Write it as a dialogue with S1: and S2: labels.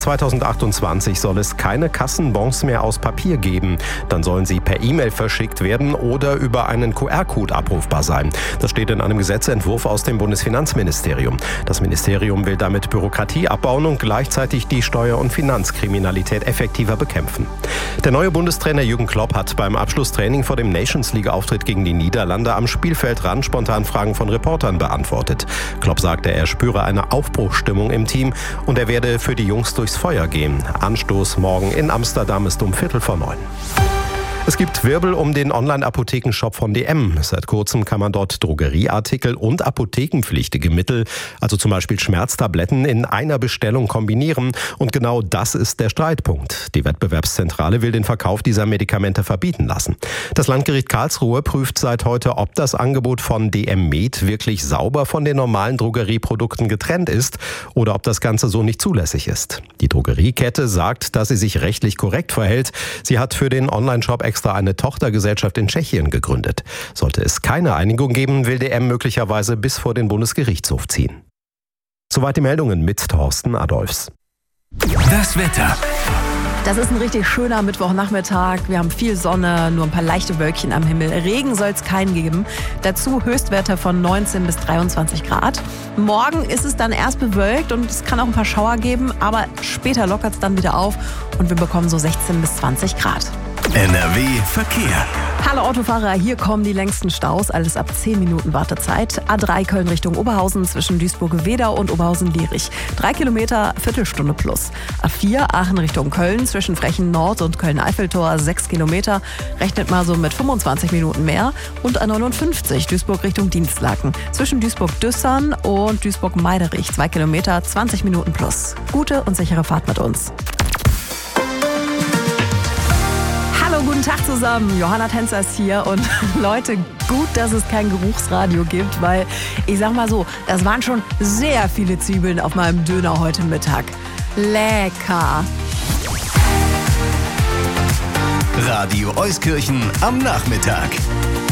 S1: 2028 soll es keine Kassenbons mehr aus Papier geben. Dann sollen sie per E-Mail verschickt werden oder über einen QR-Code abrufbar sein. Das steht in einem Gesetzentwurf aus dem Bundesfinanzministerium. Das Ministerium will damit Bürokratie abbauen und gleichzeitig die Steuer- und Finanzkriminalität effektiver bekämpfen. Der neue Bundestrainer Jürgen Klopp hat beim Abschlusstraining vor dem Nations-League-Auftritt gegen die Niederlande am Spielfeldrand spontan Fragen von Reportern beantwortet. Klopp sagte, er spüre eine Aufbruchsstimmung im Team und er werde für die Jungs durchs Feuer gehen. Anstoß morgen in Amsterdam ist um 8:45. Es gibt Wirbel um den Online-Apothekenshop von DM. Seit kurzem kann man dort Drogerieartikel und apothekenpflichtige Mittel, also zum Beispiel Schmerztabletten, in einer Bestellung kombinieren. Und genau das ist der Streitpunkt. Die Wettbewerbszentrale will den Verkauf dieser Medikamente verbieten lassen. Das Landgericht Karlsruhe prüft seit heute, ob das Angebot von DM Med wirklich sauber von den normalen Drogerieprodukten getrennt ist oder ob das Ganze so nicht zulässig ist. Die Drogeriekette sagt, dass sie sich rechtlich korrekt verhält. Sie hat für den Online-Shop extra eine Tochtergesellschaft in Tschechien gegründet. Sollte es keine Einigung geben, will DM möglicherweise bis vor den Bundesgerichtshof ziehen. Soweit die Meldungen mit Thorsten Adolfs.
S2: Das Wetter.
S3: Das ist ein richtig schöner Mittwochnachmittag. Wir haben viel Sonne, nur ein paar leichte Wölkchen am Himmel. Regen soll es keinen geben. Dazu Höchstwerte von 19 bis 23 Grad. Morgen ist es dann erst bewölkt und es kann auch ein paar Schauer geben, aber später lockert es dann wieder auf und wir bekommen so 16 bis 20 Grad.
S2: NRW Verkehr.
S3: Hallo Autofahrer, hier kommen die längsten Staus, alles ab 10 Minuten Wartezeit. A3 Köln Richtung Oberhausen zwischen Duisburg-Wedau und Oberhausen-Lierich. 3 Kilometer, Viertelstunde plus. A4 Aachen Richtung Köln zwischen Frechen Nord und Köln-Eiffeltor 6 Kilometer. Rechnet mal so mit 25 Minuten mehr. Und A59 Duisburg Richtung Dienstlaken. Zwischen Duisburg-Düssern und Duisburg-Meiderich 2 Kilometer, 20 Minuten plus. Gute und sichere Fahrt mit uns. Hallo, guten Tag zusammen. Johanna Tänzer ist hier und Leute, gut, dass es kein Geruchsradio gibt, weil ich sag mal so, das waren schon sehr viele Zwiebeln auf meinem Döner heute Mittag. Lecker.
S2: Radio Euskirchen am Nachmittag.